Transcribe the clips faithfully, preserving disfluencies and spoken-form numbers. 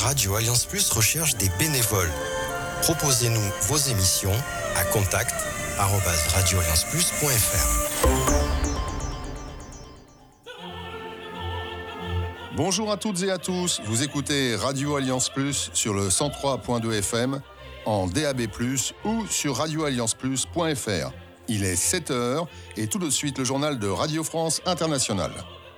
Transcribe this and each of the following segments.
Radio Alliance Plus recherche des bénévoles. Proposez-nous vos émissions à contact arobase radio alliance plus point f r. Bonjour à toutes et à tous, vous écoutez Radio Alliance Plus sur le cent trois point deux F M, en D A B plus, ou sur radio alliance plus point f r. Il est sept heures et tout de suite le journal de Radio France Internationale.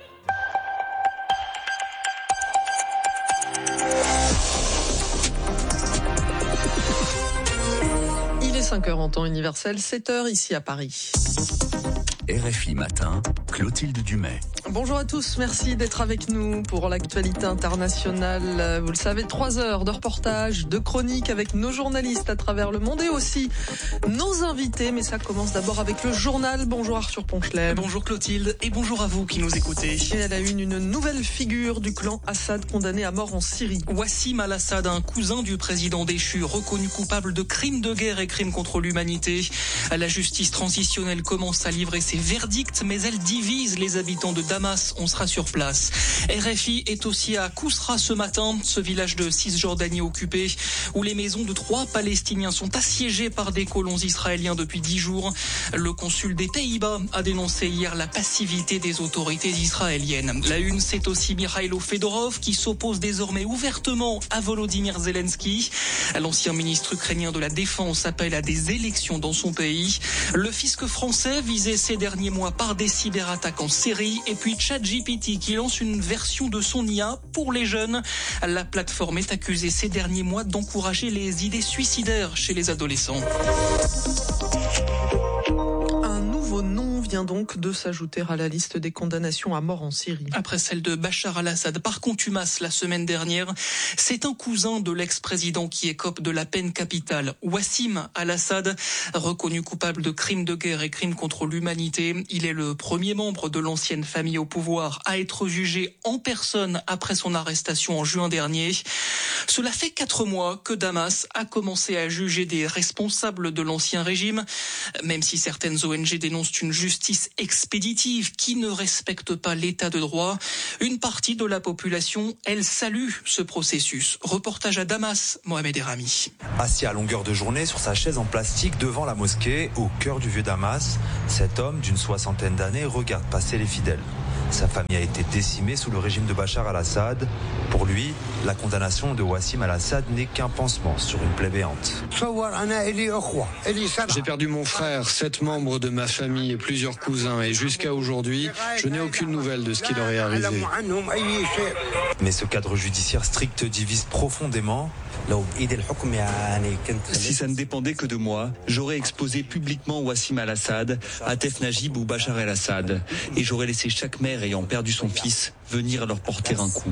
Il est cinq heures en temps universel, sept heures ici à Paris. R F I Matin, Clotilde Dumais. Bonjour à tous, merci d'être avec nous pour l'actualité internationale. Vous le savez, trois heures de reportage, de chroniques avec nos journalistes à travers le monde et aussi nos invités. Mais ça commence d'abord avec le journal. Bonjour Arthur Ponchelet. Bonjour Clotilde et bonjour à vous qui nous écoutez. Et à la une, une nouvelle figure du clan Assad condamné à mort en Syrie. Wassim al-Assad, un cousin du président déchu, reconnu coupable de crimes de guerre et crimes contre l'humanité. La justice transitionnelle commence à livrer ses verdicts, mais elle divise les habitants de Damas. On sera sur place. R F I est aussi à Kousra ce matin, ce village de Cisjordanie occupé, où les maisons de trois Palestiniens sont assiégées par des colons israéliens depuis dix jours. Le consul des Pays-Bas a dénoncé hier la passivité des autorités israéliennes. La une, c'est aussi Mikhailo Fedorov qui s'oppose désormais ouvertement à Volodymyr Zelensky. L'ancien ministre ukrainien de la Défense appelle à des élections dans son pays. Le fisc français visé ces derniers mois par des cyberattaques en série. Et puis ChatGPT qui lance une version de son I A pour les jeunes. La plateforme est accusée ces derniers mois d'encourager les idées suicidaires chez les adolescents. Un nouveau nom vient donc de s'ajouter à la liste des condamnations à mort en Syrie. Après celle de Bachar al-Assad par contumace la semaine dernière, c'est un cousin de l'ex-président qui écope de la peine capitale. Wassim al-Assad, reconnu coupable de crimes de guerre et crimes contre l'humanité. Il est le premier membre de l'ancienne famille au pouvoir à être jugé en personne après son arrestation en juin dernier. Cela fait quatre mois que Damas a commencé à juger des responsables de l'ancien régime, même si certaines O N G dénoncent une justice expéditive qui ne respecte pas l'état de droit. Une partie de la population, elle salue ce processus. Reportage à Damas, Mohamed Erami. Assis à longueur de journée sur sa chaise en plastique devant la mosquée, au cœur du vieux Damas, cet homme d'une soixantaine d'années regarde passer les fidèles. Sa famille a été décimée sous le régime de Bachar al-Assad. Pour lui, la condamnation de Wassim al-Assad n'est qu'un pansement sur une plaie béante. J'ai perdu mon frère, sept membres de ma famille et plusieurs cousins. Et jusqu'à aujourd'hui, je n'ai aucune nouvelle de ce qui leur est arrivé. Mais ce cadre judiciaire strict divise profondément. Si ça ne dépendait que de moi, j'aurais exposé publiquement Wassim al-Assad, Atef Najib ou Bachar el-Assad, et j'aurais laissé chaque mère ayant perdu son fils venir leur porter un coup.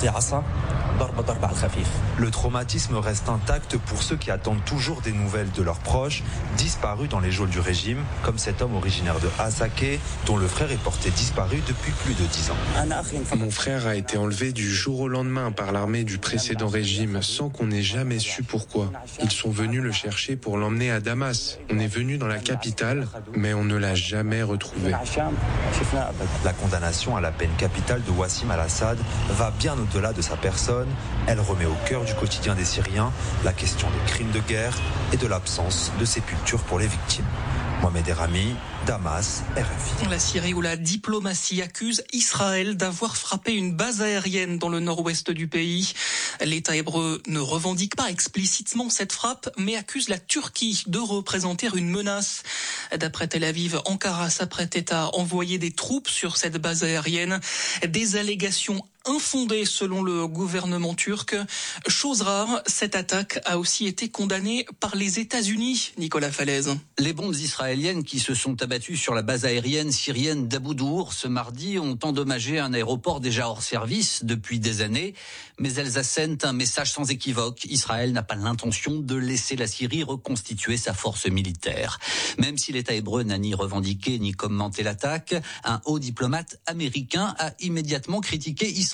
Le traumatisme reste intact pour ceux qui attendent toujours des nouvelles de leurs proches, disparus dans les geôles du régime, comme cet homme originaire de Hasake, dont le frère est porté disparu depuis plus de dix ans. Mon frère a été enlevé du jour au lendemain par l'armée du précédent régime, sans qu'on ait jamais su pourquoi. Ils sont venus le chercher pour l'emmener à Damas. On est venu dans la capitale, mais on ne l'a jamais retrouvé. La condamnation à la peine capitale de Wassim al-Assad va bien au-delà de sa personne. Elle remet au cœur du quotidien des Syriens la question des crimes de guerre et de l'absence de sépulture pour les victimes. Mohamed Erami, Damas, R F I. La Syrie où la diplomatie accuse Israël d'avoir frappé une base aérienne dans le nord-ouest du pays. L'État hébreu ne revendique pas explicitement cette frappe, mais accuse la Turquie de représenter une menace. D'après Tel Aviv, Ankara s'apprêtait à envoyer des troupes sur cette base aérienne. Des allégations infondée selon le gouvernement turc. Chose rare, cette attaque a aussi été condamnée par les États-Unis, Nicolas Falaise. Les bombes israéliennes qui se sont abattues sur la base aérienne syrienne d'Abu Dour ce mardi ont endommagé un aéroport déjà hors service depuis des années, mais elles assènent un message sans équivoque. Israël n'a pas l'intention de laisser la Syrie reconstituer sa force militaire. Même si l'État hébreu n'a ni revendiqué ni commenté l'attaque, un haut diplomate américain a immédiatement critiqué Israël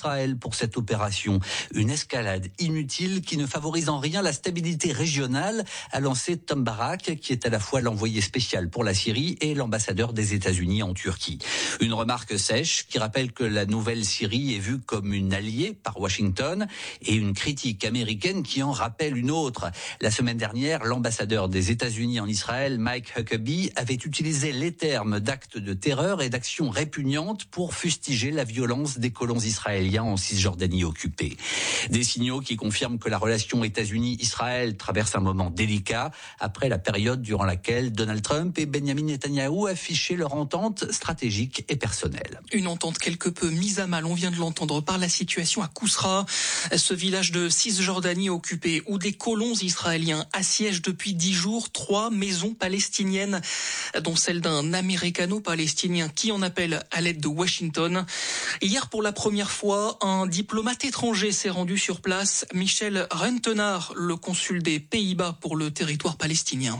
Israël pour cette opération. Une escalade inutile qui ne favorise en rien la stabilité régionale, a lancé Tom Barak, qui est à la fois l'envoyé spécial pour la Syrie et l'ambassadeur des États-Unis en Turquie. Une remarque sèche qui rappelle que la nouvelle Syrie est vue comme une alliée par Washington et une critique américaine qui en rappelle une autre. La semaine dernière, l'ambassadeur des États-Unis en Israël, Mike Huckabee, avait utilisé les termes d'actes de terreur et d'actions répugnantes pour fustiger la violence des colons israéliens en Cisjordanie occupée. Des signaux qui confirment que la relation États-Unis-Israël traverse un moment délicat après la période durant laquelle Donald Trump et Benjamin Netanyahou affichaient leur entente stratégique et personnelle. Une entente quelque peu mise à mal, on vient de l'entendre, par la situation à Kousra, ce village de Cisjordanie occupé où des colons israéliens assiègent depuis dix jours trois maisons palestiniennes, dont celle d'un américano-palestinien qui en appelle à l'aide de Washington. Hier, pour la première fois, un diplomate étranger s'est rendu sur place, Michel Rentenard, le consul des Pays-Bas pour le territoire palestinien.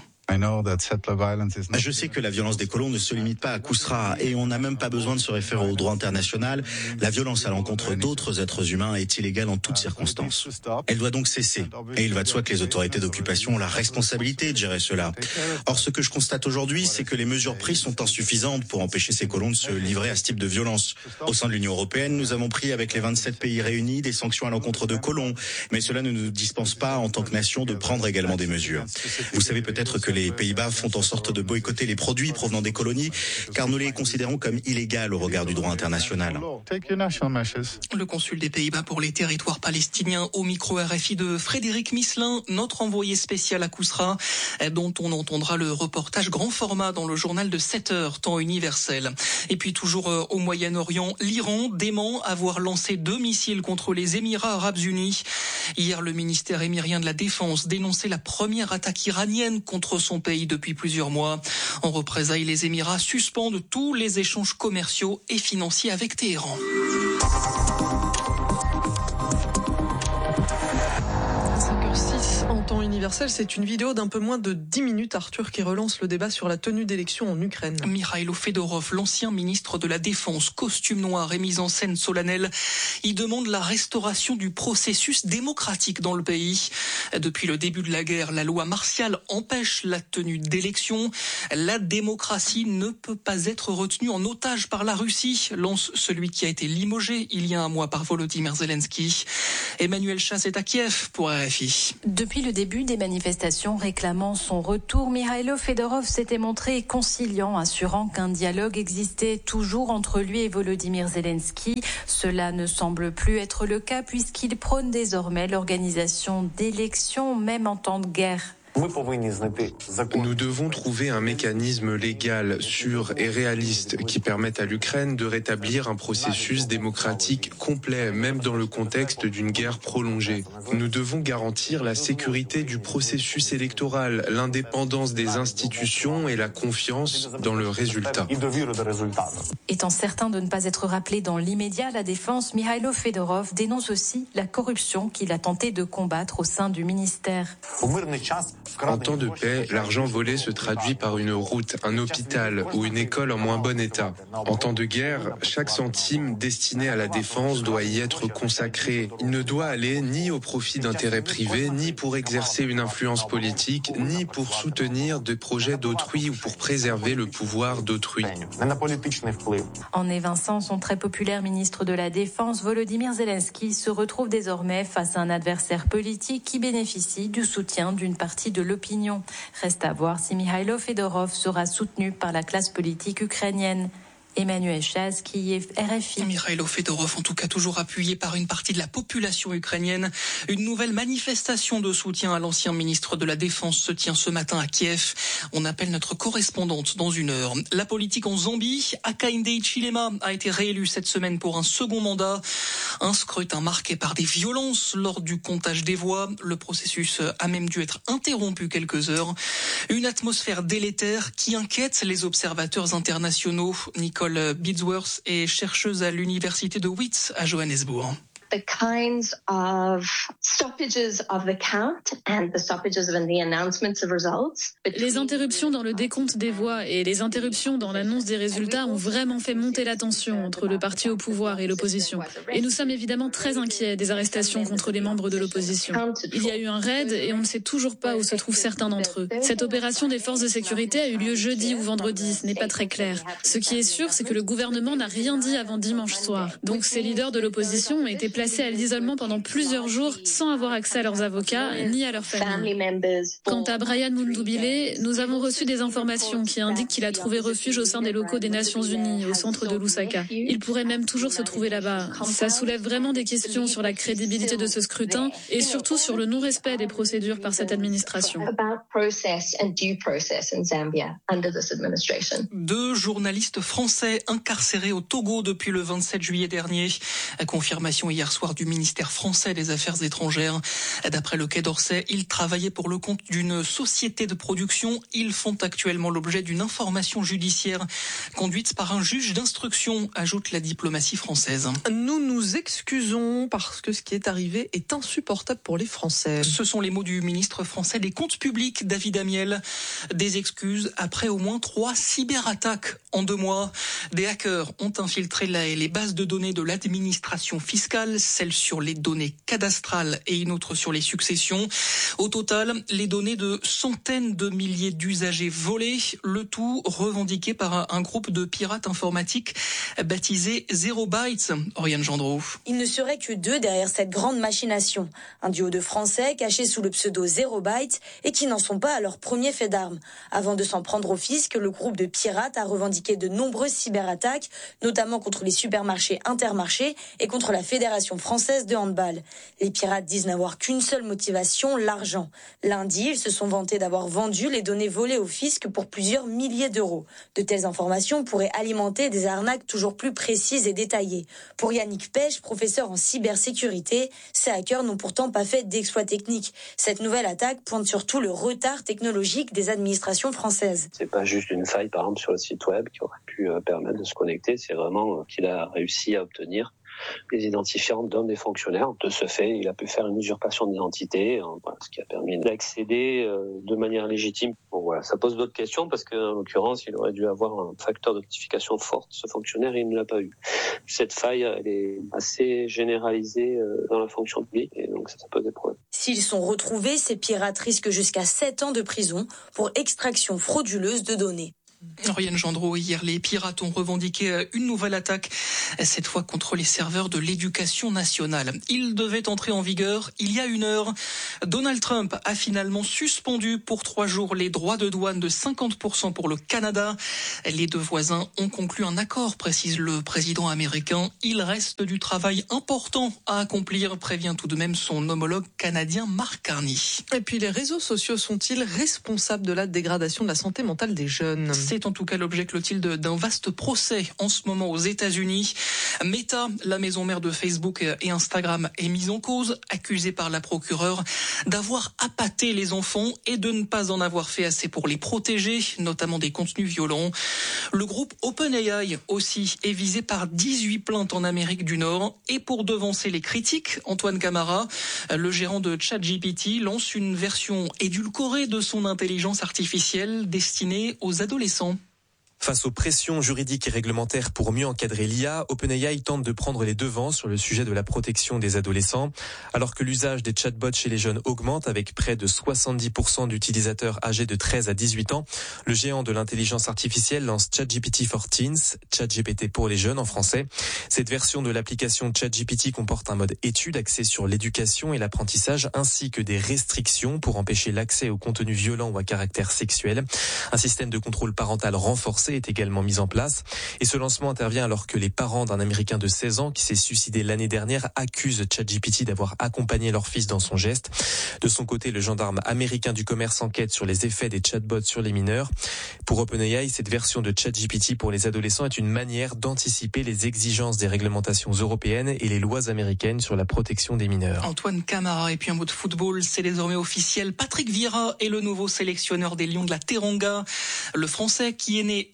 Je sais que la violence des colons ne se limite pas à Kousra et on n'a même pas besoin de se référer au droit international. La violence à l'encontre d'autres êtres humains est illégale en toutes circonstances. Elle doit donc cesser. Et il va de soi que les autorités d'occupation ont la responsabilité de gérer cela. Or, ce que je constate aujourd'hui, c'est que les mesures prises sont insuffisantes pour empêcher ces colons de se livrer à ce type de violence. Au sein de l'Union européenne, nous avons pris avec les vingt-sept pays réunis des sanctions à l'encontre de colons. Mais cela ne nous dispense pas, en tant que nation, de prendre également des mesures. Vous savez peut-être que les Pays-Bas font en sorte de boycotter les produits provenant des colonies, car nous les considérons comme illégales au regard du droit international. Le consul des Pays-Bas pour les territoires palestiniens au micro R F I de Frédéric Misselin, notre envoyé spécial à Kousra, dont on entendra le reportage grand format dans le journal de sept heures, temps universel. Et puis toujours au Moyen-Orient, l'Iran dément avoir lancé deux missiles contre les Émirats arabes unis. Hier, le ministère émirien de la Défense dénonçait la première attaque iranienne contre son pays depuis plusieurs mois. En représailles, les Émirats suspendent tous les échanges commerciaux et financiers avec Téhéran. En temps universel, c'est une vidéo d'un peu moins de dix minutes, Arthur, qui relance le débat sur la tenue d'élections en Ukraine. Mikhailo Fedorov, l'ancien ministre de la Défense, costume noir et mise en scène solennelle, il demande la restauration du processus démocratique dans le pays. Depuis le début de la guerre, la loi martiale empêche la tenue d'élections. La démocratie ne peut pas être retenue en otage par la Russie, lance celui qui a été limogé il y a un mois par Volodymyr Zelensky. Emmanuel Chasse est à Kiev pour R F I. Depuis le début des manifestations réclamant son retour, Mikhailo Fedorov s'était montré conciliant, assurant qu'un dialogue existait toujours entre lui et Volodymyr Zelensky. Cela ne semble plus être le cas puisqu'il prône désormais l'organisation d'élections, même en temps de guerre. Nous devons trouver un mécanisme légal, sûr et réaliste qui permette à l'Ukraine de rétablir un processus démocratique complet, même dans le contexte d'une guerre prolongée. Nous devons garantir la sécurité du processus électoral, l'indépendance des institutions et la confiance dans le résultat. Étant certain de ne pas être rappelé dans l'immédiat, la défense, Mikhailo Fedorov dénonce aussi la corruption qu'il a tenté de combattre au sein du ministère. En temps de paix, l'argent volé se traduit par une route, un hôpital ou une école en moins bon état. En temps de guerre, chaque centime destiné à la défense doit y être consacré. Il ne doit aller ni au profit d'intérêts privés, ni pour exercer une influence politique, ni pour soutenir des projets d'autrui ou pour préserver le pouvoir d'autrui. En évinçant son très populaire ministre de la Défense, Volodymyr Zelensky se retrouve désormais face à un adversaire politique qui bénéficie du soutien d'une partie de l'opinion. Reste à voir si Mikhailo Fedorov sera soutenu par la classe politique ukrainienne. Emmanuel Chasse, Kiev, R F I. Mikhailo Fedorov, en tout cas toujours appuyé par une partie de la population ukrainienne. Une nouvelle manifestation de soutien à l'ancien ministre de la Défense se tient ce matin à Kiev. On appelle notre correspondante dans une heure. La politique en Zambie, Hakainde Hichilema a été réélu cette semaine pour un second mandat. Un scrutin marqué par des violences lors du comptage des voix. Le processus a même dû être interrompu quelques heures. Une atmosphère délétère qui inquiète les observateurs internationaux. Nicole Bidsworth est chercheuse à l'université de Wits à Johannesburg. the kinds of stoppages of the count and the stoppages in the announcements of results. Les interruptions dans le décompte des voix et les interruptions dans l'annonce des résultats ont vraiment fait monter la tension entre le parti au pouvoir et l'opposition. Et nous sommes évidemment très inquiets des arrestations contre les membres de l'opposition. Il y a eu un raid et on ne sait toujours pas où se trouvent certains d'entre eux. Cette opération des forces de sécurité a eu lieu jeudi ou vendredi, ce n'est pas très clair. Ce qui est sûr, c'est que le gouvernement n'a rien dit avant dimanche soir. Donc ces leaders de l'opposition ont été placés à l'isolement pendant plusieurs jours sans avoir accès à leurs avocats ni à leurs familles. Quant à Brian Mundubile, nous avons reçu des informations qui indiquent qu'il a trouvé refuge au sein des locaux des Nations Unies, au centre de Lusaka. Il pourrait même toujours se trouver là-bas. Ça soulève vraiment des questions sur la crédibilité de ce scrutin et surtout sur le non-respect des procédures par cette administration. Deux journalistes français incarcérés au Togo depuis le vingt-sept juillet dernier. Confirmation hier soir du ministère français des Affaires étrangères. D'après le Quai d'Orsay, ils travaillaient pour le compte d'une société de production. Ils font actuellement l'objet d'une information judiciaire conduite par un juge d'instruction, ajoute la diplomatie française. Nous nous excusons parce que ce qui est arrivé est insupportable pour les Français. Ce sont les mots du ministre français des Comptes publics, David Amiel. Des excuses après au moins trois cyberattaques en deux mois. Des hackers ont infiltré les bases de données de l'administration fiscale, celle sur les données cadastrales et une autre sur les successions. Au total, les données de centaines de milliers d'usagers volés, le tout revendiqué par un groupe de pirates informatiques baptisé Zero Bytes. Oriane Gendreau. Il ne serait que deux derrière cette grande machination. Un duo de Français cachés sous le pseudo Zero Bytes et qui n'en sont pas à leur premier fait d'armes. Avant de s'en prendre au fisc, le groupe de pirates a revendiqué de nombreuses cyberattaques, notamment contre les supermarchés Intermarché et contre la Fédération française de handball. Les pirates disent n'avoir qu'une seule motivation, l'argent. Lundi, ils se sont vantés d'avoir vendu les données volées au fisc pour plusieurs milliers d'euros. De telles informations pourraient alimenter des arnaques toujours plus précises et détaillées. Pour Yannick Pêche, professeur en cybersécurité, ces hackers n'ont pourtant pas fait d'exploits techniques. Cette nouvelle attaque pointe surtout le retard technologique des administrations françaises. C'est pas juste une faille, par exemple, sur le site web qui aurait pu permettre de se connecter, c'est vraiment qu'il a réussi à obtenir les identifiants d'hommes des fonctionnaires. De ce fait, il a pu faire une usurpation d'identité, voilà, ce qui a permis d'accéder de manière légitime. Bon, voilà, ça pose d'autres questions parce qu'en l'occurrence, il aurait dû avoir un facteur de notification fort, ce fonctionnaire, et il ne l'a pas eu. Cette faille, elle est assez généralisée dans la fonction publique et donc ça, ça pose des problèmes. S'ils sont retrouvés, ces pirates risquent jusqu'à sept ans de prison pour extraction frauduleuse de données. Oriane Gendreau, hier, les pirates ont revendiqué une nouvelle attaque, cette fois contre les serveurs de l'éducation nationale. Il devait entrer en vigueur il y a une heure. Donald Trump a finalement suspendu pour trois jours les droits de douane de cinquante pour cent pour le Canada. Les deux voisins ont conclu un accord, précise le président américain. Il reste du travail important à accomplir, prévient tout de même son homologue canadien Mark Carney. Et puis les réseaux sociaux sont-ils responsables de la dégradation de la santé mentale des jeunes ? C'est en tout cas l'objet, Clotilde, d'un vaste procès en ce moment aux États-Unis. Meta, la maison mère de Facebook et Instagram, est mise en cause, accusée par la procureure d'avoir appâté les enfants et de ne pas en avoir fait assez pour les protéger, notamment des contenus violents. Le groupe OpenAI aussi est visé par dix-huit plaintes en Amérique du Nord. Et pour devancer les critiques, Antoine Camara, le gérant de ChatGPT, lance une version édulcorée de son intelligence artificielle destinée aux adolescents. Face aux pressions juridiques et réglementaires pour mieux encadrer l'I A, OpenAI tente de prendre les devants sur le sujet de la protection des adolescents. Alors que l'usage des chatbots chez les jeunes augmente avec près de soixante-dix pour cent d'utilisateurs âgés de treize à dix-huit ans, le géant de l'intelligence artificielle lance ChatGPT for Teens, ChatGPT pour les jeunes en français. Cette version de l'application ChatGPT comporte un mode étude axé sur l'éducation et l'apprentissage ainsi que des restrictions pour empêcher l'accès aux contenus violents ou à caractère sexuel. Un système de contrôle parental renforcé est également mise en place. Et ce lancement intervient alors que les parents d'un Américain de seize ans qui s'est suicidé l'année dernière accusent ChatGPT d'avoir accompagné leur fils dans son geste. De son côté, le gendarme américain du commerce enquête sur les effets des chatbots sur les mineurs. Pour OpenAI, cette version de ChatGPT pour les adolescents est une manière d'anticiper les exigences des réglementations européennes et les lois américaines sur la protection des mineurs. Antoine Camara, et puis un mot de football, c'est désormais officiel. Patrick Vieira est le nouveau sélectionneur des Lions de la Teranga. Le Français qui est né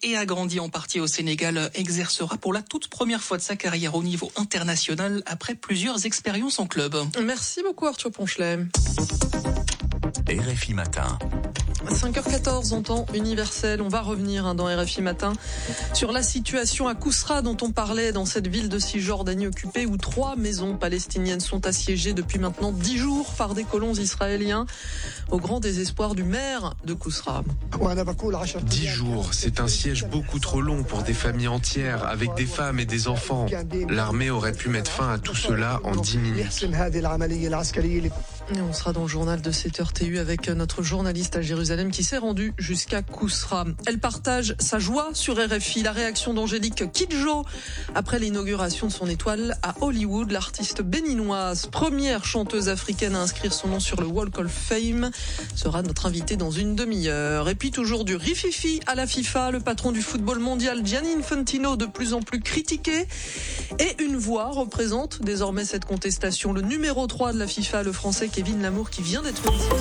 et a grandi en partie au Sénégal, exercera pour la toute première fois de sa carrière au niveau international après plusieurs expériences en club. Merci beaucoup Arthur Ponchelet. R F I Matin. cinq heures quatorze en temps universel. On va revenir hein, dans R F I Matin sur la situation à Kousra dont on parlait dans cette ville de Cisjordanie occupée où trois maisons palestiniennes sont assiégées depuis maintenant dix jours par des colons israéliens au grand désespoir du maire de Kousra. Dix jours, c'est un siège beaucoup trop long pour des familles entières avec des femmes et des enfants. L'armée aurait pu mettre fin à tout cela en dix minutes. Et on sera dans le journal de sept heures T U avec notre journaliste à Jérusalem qui s'est rendu jusqu'à Kousra. Elle partage sa joie sur R F I. La réaction d'Angélique Kidjo après l'inauguration de son étoile à Hollywood. L'artiste béninoise, première chanteuse africaine à inscrire son nom sur le Walk of Fame, sera notre invitée dans une demi-heure. Et puis toujours du rififi à la FIFA, le patron du football mondial Gianni Infantino de plus en plus critiqué. Et une voix représente désormais cette contestation. Le numéro trois de la FIFA, le français Kevin Lamour qui vient d'être licencié.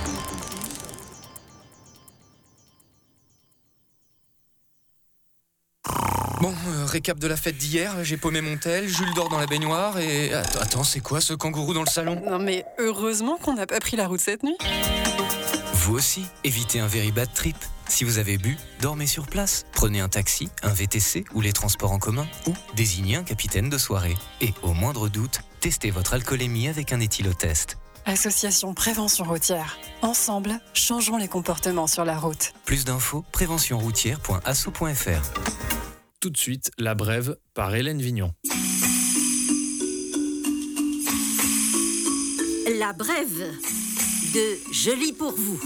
Bon, euh, récap de la fête d'hier, j'ai paumé mon tel, Jules dort dans la baignoire et... Attends, attends, c'est quoi ce kangourou dans le salon? Non mais heureusement qu'on n'a pas pris la route cette nuit. Vous aussi, évitez un very bad trip. Si vous avez bu, dormez sur place. Prenez un taxi, un V T C ou les transports en commun ou désignez un capitaine de soirée. Et au moindre doute, testez votre alcoolémie avec un éthylotest. Association Prévention Routière. Ensemble, changeons les comportements sur la route. Plus d'infos, prévention routière point asso point f r. Tout de suite, la brève par Hélène Vignon. La brève de Je lis pour vous.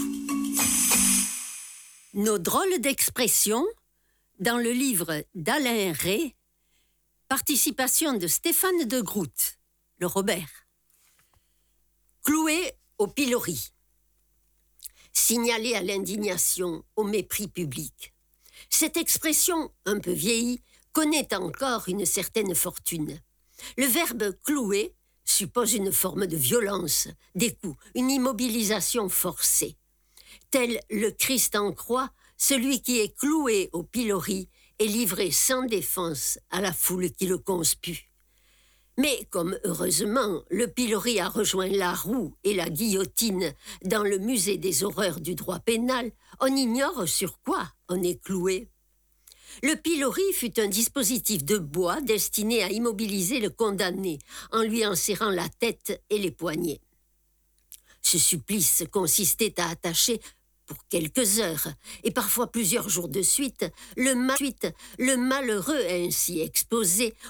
Nos drôles d'expressions dans le livre d'Alain Ray, participation de Stéphane de Groot, le Robert. Cloué au pilori. Signalé à l'indignation, au mépris public. Cette expression, un peu vieillie, connaît encore une certaine fortune. Le verbe « clouer » suppose une forme de violence, des coups, une immobilisation forcée. Tel le Christ en croix, celui qui est cloué au pilori est livré sans défense à la foule qui le conspue. Mais comme heureusement, le pilori a rejoint la roue et la guillotine dans le musée des horreurs du droit pénal, on ignore sur quoi on est cloué. Le pilori fut un dispositif de bois destiné à immobiliser le condamné en lui enserrant la tête et les poignets. Ce supplice consistait à attacher pour quelques heures, et parfois plusieurs jours de suite, le, ma- le malheureux ainsi exposé